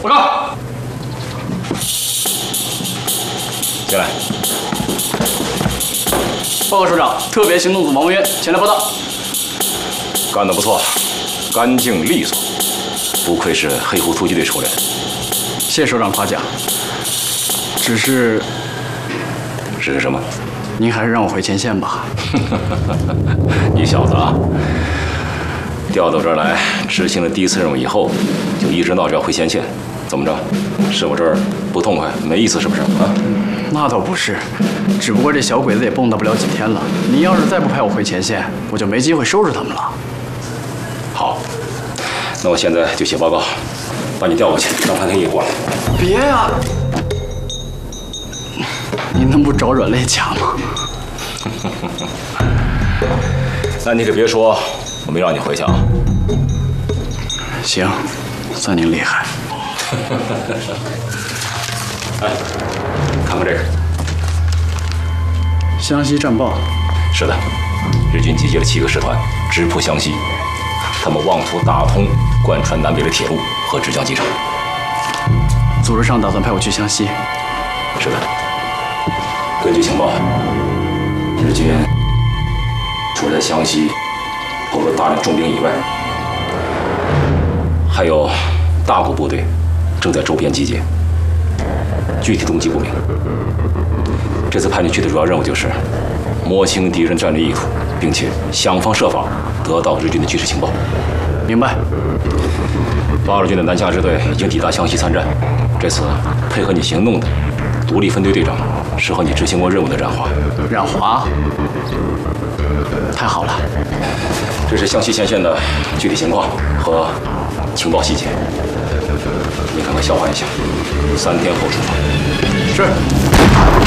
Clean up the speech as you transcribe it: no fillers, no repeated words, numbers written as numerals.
报告。进来。报告首长，特别行动组王文渊前来报道。 干得不错，干净利索，不愧是黑狐突击队出来的。 谢首长夸奖。只是什么？ 您还是让我回前线吧。 你小子啊，调到这儿来执行了第一次任务以后，就一直闹着要回前线，怎么着？是我这儿不痛快，没意思是不是啊？ 那倒不是，只不过这小鬼子也蹦跶不了几天了。您要是再不派我回前线，我就没机会收拾他们了。 好，那我现在就写报告，把你调过去，让潘天一过来。 别呀！您能不找软肋强吗？ 那你可别说我没让你回去啊。 行，算您厉害。 哎，看看这个。 湘西战报。 是的，日军集结了7个师团，直扑湘西，他们妄图打通贯穿南北的铁路和芷江机场。 组织上打算派我去湘西。 是的，根据情报，日军除了在湘西投入大量重兵以外，还有大股部队正在周边集结，具体动机不明。这次派你去的主要任务就是摸清敌人战略意图，并且想方设法得到日军的军事情报。 明白。 八路军的南下支队已经抵达湘西参战，这次配合你行动的独立分队队长是和你执行过任务的冉华。 冉华，太好了。 这是湘西前线的具体情况和情报细节，你看看消化一下，3天后出发。 是。